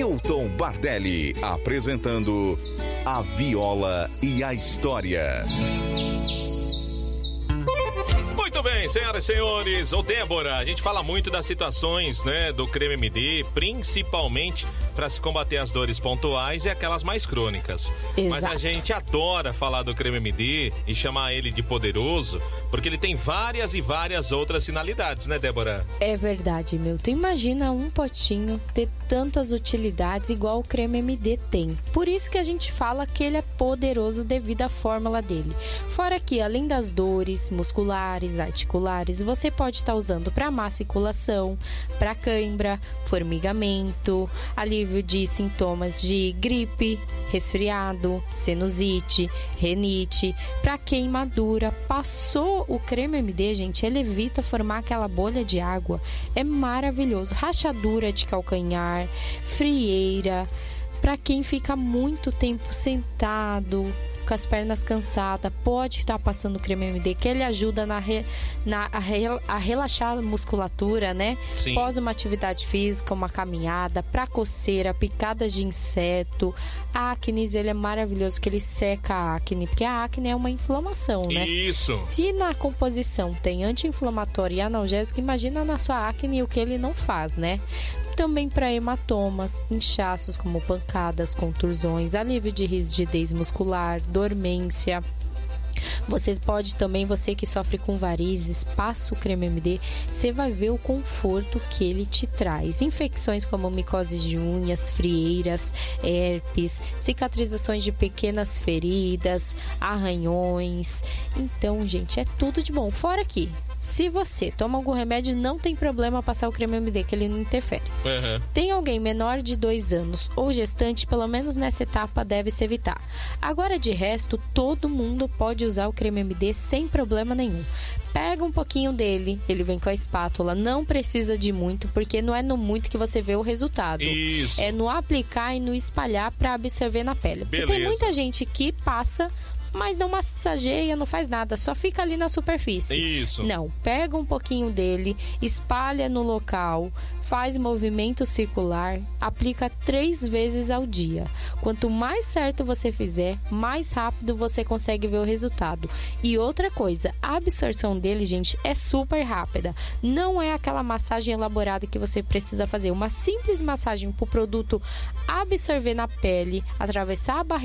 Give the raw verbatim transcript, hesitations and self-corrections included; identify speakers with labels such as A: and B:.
A: Newton Bardelli, apresentando A Viola e a História.
B: Muito bem, senhoras e senhores. Ô Débora, a gente fala muito das situações, né, do Creme M D, principalmente para se combater as dores pontuais e aquelas mais crônicas.
C: Exato.
B: Mas a gente adora falar do Creme M D e chamar ele de poderoso, porque ele tem várias e várias outras finalidades, né, Débora?
C: É verdade, Milton. Imagina um potinho ter tantas utilidades igual o Creme M D tem. Por isso que a gente fala que ele é poderoso devido à fórmula dele. Fora que, além das dores musculares, articulares, você pode estar usando para má circulação, para cãibra, formigamento, alívio de sintomas de gripe, resfriado, sinusite, renite, para queimadura. Passou o Creme M D, gente, ele evita formar aquela bolha de água. É maravilhoso. Rachadura de calcanhar, frieira, para quem fica muito tempo sentado, com as pernas cansadas, pode estar passando o Creme M D, que ele ajuda na, re, na a, re, a relaxar a musculatura, né?
B: Sim.
C: Após uma atividade física, uma caminhada, para coceira, picadas de inseto, acne, ele é maravilhoso, porque ele seca a acne, porque a acne é uma inflamação, né?
B: Isso.
C: Se na composição tem anti-inflamatório e analgésico, imagina na sua acne o que ele não faz, né? Também para hematomas, inchaços como pancadas, contusões, alívio de rigidez muscular, dormência. Você pode também, você que sofre com varizes, passa o Creme M D, você vai ver o conforto que ele te traz. Infecções como micoses de unhas, frieiras, herpes, cicatrizações de pequenas feridas, arranhões. Então, gente, é tudo de bom. Fora que, se você toma algum remédio, não tem problema passar o Creme M D, que ele não interfere.
B: Uhum.
C: Tem alguém menor de dois anos ou gestante, pelo menos nessa etapa, deve se evitar. Agora, de resto, todo mundo pode usar o Creme M D sem problema nenhum. Pega um pouquinho dele, ele vem com a espátula, não precisa de muito, porque não é no muito que você vê o resultado.
B: Isso.
C: É no aplicar e no espalhar para absorver na pele. Porque
B: Beleza.
C: tem muita gente que passa, mas não massageia, não faz nada, só fica ali na superfície.
B: Isso.
C: Não, pega um pouquinho dele, espalha no local, faz movimento circular, aplica três vezes ao dia. Quanto mais certo você fizer, mais rápido você consegue ver o resultado. E outra coisa, a absorção dele, gente, é super rápida. Não é aquela massagem elaborada que você precisa fazer. Uma simples massagem para o produto absorver na pele, atravessar a barreira